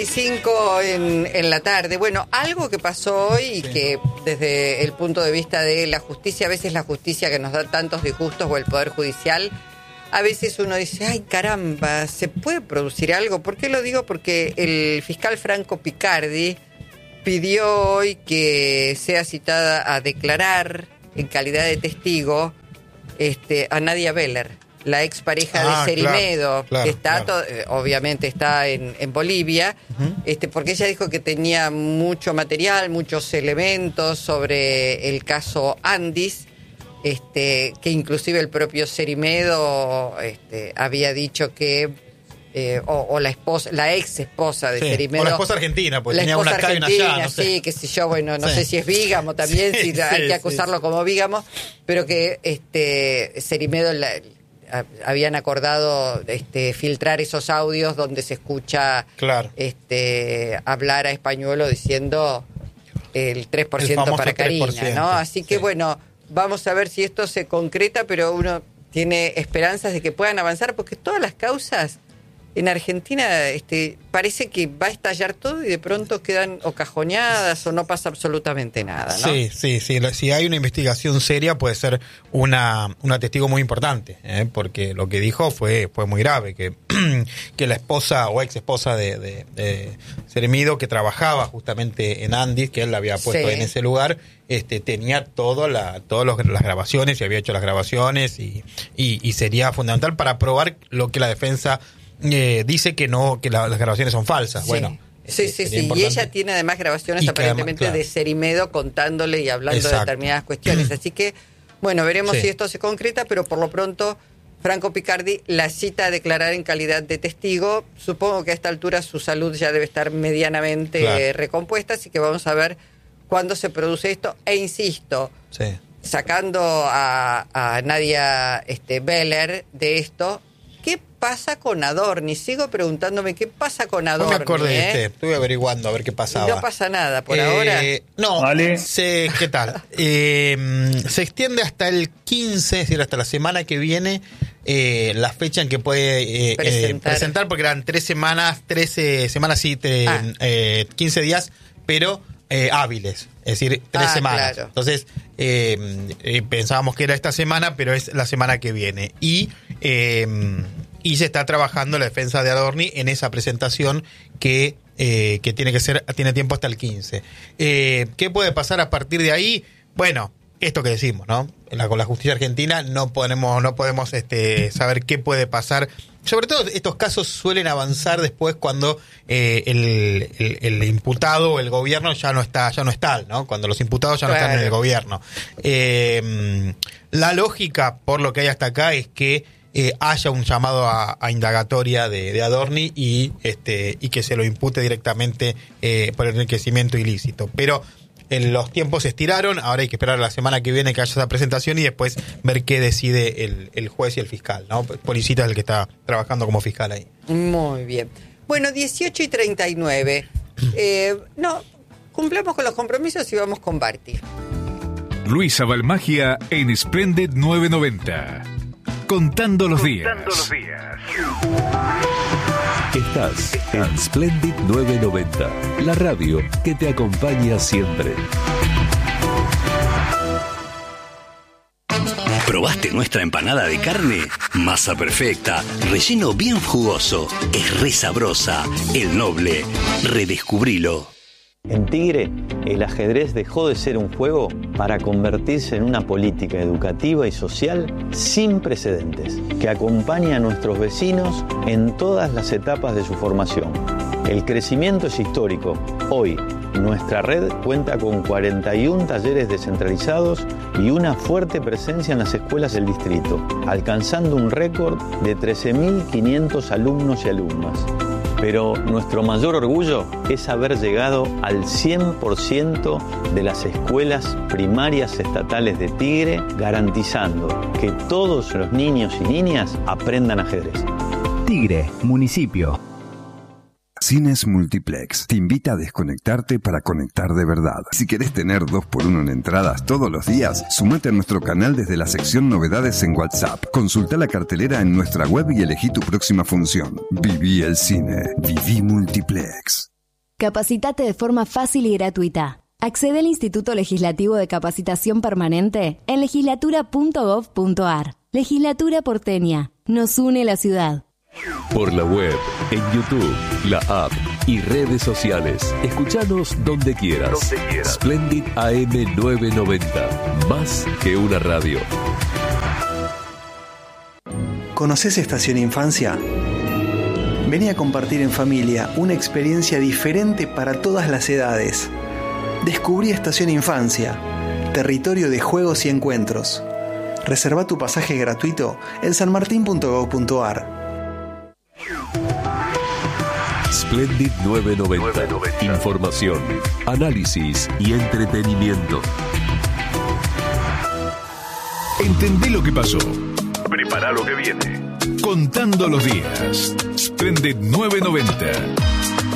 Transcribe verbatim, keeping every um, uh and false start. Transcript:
y cinco en, en la tarde. Bueno, algo que pasó hoy y sí. que desde el punto de vista de la justicia, a veces la justicia que nos da tantos disgustos o el Poder Judicial, a veces uno dice, ay caramba, ¿se puede producir algo? ¿Por qué lo digo? Porque el fiscal Franco Picardi pidió hoy que sea citada a declarar en calidad de testigo este, a Nadia Beller, la expareja ah, de Cerimedo, claro, claro, que está, claro. to- obviamente está en, en Bolivia, uh-huh. este, porque ella dijo que tenía mucho material, muchos elementos sobre el caso Andis, este, que inclusive el propio Cerimedo este, había dicho que, eh, o, o la esposa, la ex esposa de sí, Cerimedo. O la esposa argentina, pues la tenía esposa una acá y una allá, no sé. Sí, qué sé yo, bueno, no sí. sé si es vígamo también, sí, si hay sí, que acusarlo sí, como vígamo, pero que este Cerimedo la, habían acordado este, filtrar esos audios donde se escucha claro. este, hablar a Españuelo diciendo el tres por ciento el para Karina, tres por ciento, ¿no? Así que sí. bueno, vamos a ver si esto se concreta, pero uno tiene esperanzas de que puedan avanzar, porque todas las causas en Argentina este, parece que va a estallar todo y de pronto quedan o cajoneadas o no pasa absolutamente nada, ¿no? Sí, sí, sí. Si hay una investigación seria puede ser una, una testigo muy importante, ¿eh? Porque lo que dijo fue, fue muy grave, que, que la esposa o ex esposa de, de, de Cerimedo, que trabajaba justamente en Andis, que él la había puesto sí. en ese lugar, este, tenía todo la, todas las grabaciones y había hecho las grabaciones y, y, y sería fundamental para probar lo que la defensa Eh, dice que no, que la, las grabaciones son falsas. Sí. Bueno, sí, sí, sí. Y ella tiene además grabaciones aparentemente además, claro. de Cerimedo contándole y hablando Exacto. de determinadas cuestiones. Así que, bueno, veremos sí. si esto se concreta, pero por lo pronto Franco Picardi la cita a declarar en calidad de testigo. Supongo que a esta altura su salud ya debe estar medianamente claro. eh, recompuesta, así que vamos a ver cuándo se produce esto. E insisto, sí. sacando a, a Nadia este, Beller de esto, ¿qué pasa con Adorni? Sigo preguntándome qué pasa con Adorni. No me acordé ¿eh? de usted, estuve averiguando a ver qué pasaba. No pasa nada por eh, ahora. No, vale. se, ¿qué tal? eh, se extiende hasta el quince, es decir, hasta la semana que viene, eh, la fecha en que puede eh, presentar. Eh, presentar, porque eran tres semanas, trece semanas, sí, te, ah. eh, quince días, pero eh, hábiles. Es decir, tres ah, semanas. Claro. Entonces, eh, eh, pensábamos que era esta semana, pero es la semana que viene. Y eh, y se está trabajando la defensa de Adorni en esa presentación que, eh, que tiene que ser, tiene tiempo hasta el quince. Eh, ¿Qué puede pasar a partir de ahí? Bueno, esto que decimos, ¿no? La, con la justicia argentina no podemos, no podemos este, saber qué puede pasar. Sobre todo estos casos suelen avanzar después cuando eh, el, el, el imputado o el gobierno ya no está, ya no está, ¿no? Cuando los imputados ya no claro. están en el gobierno. Eh, la lógica, por lo que hay hasta acá, es que eh, haya un llamado a, a indagatoria de, de Adorni y este y que se lo impute directamente eh, por enriquecimiento ilícito. Pero en los tiempos se estiraron, ahora hay que esperar la semana que viene que haya esa presentación y después ver qué decide el, el juez y el fiscal, ¿no? Policita es el que está trabajando como fiscal ahí. Muy bien. Bueno, dieciocho y treinta y nueve. Eh, no, cumplamos con los compromisos y vamos con Barty. Luisa Balmagia en Splendid novecientos noventa. Contando los días. Contando los días. Estás en Splendid novecientos noventa, la radio que te acompaña siempre. ¿Probaste nuestra empanada de carne? Masa perfecta, relleno bien jugoso, es re sabrosa, el Noble. Redescubrilo. En Tigre, el ajedrez dejó de ser un juego para convertirse en una política educativa y social sin precedentes, que acompaña a nuestros vecinos en todas las etapas de su formación. El crecimiento es histórico. Hoy, nuestra red cuenta con cuarenta y uno talleres descentralizados y una fuerte presencia en las escuelas del distrito, alcanzando un récord de trece mil quinientos alumnos y alumnas. Pero nuestro mayor orgullo es haber llegado al cien por ciento de las escuelas primarias estatales de Tigre, garantizando que todos los niños y niñas aprendan ajedrez. Tigre, municipio. Cines Multiplex te invita a desconectarte para conectar de verdad. Si querés tener dos por uno en entradas todos los días, sumate a nuestro canal desde la sección Novedades en WhatsApp. Consulta la cartelera en nuestra web y elegí tu próxima función. Viví el cine. Viví Multiplex. Capacitate de forma fácil y gratuita. Accede al Instituto Legislativo de Capacitación Permanente en legislatura punto gov punto ar. Legislatura porteña. Nos une la ciudad. Por la web, en YouTube, la app y redes sociales. Escuchanos donde quieras. Donde quieras. Splendid A M novecientos noventa. Más que una radio. ¿Conoces Estación Infancia? Vení a compartir en familia una experiencia diferente para todas las edades. Descubrí Estación Infancia, territorio de juegos y encuentros. Reserva tu pasaje gratuito en san martín punto gov punto ar. Splendid novecientos noventa. Información, análisis y entretenimiento. Entendé lo que pasó. Prepara lo que viene. Contando los días. Splendid novecientos noventa.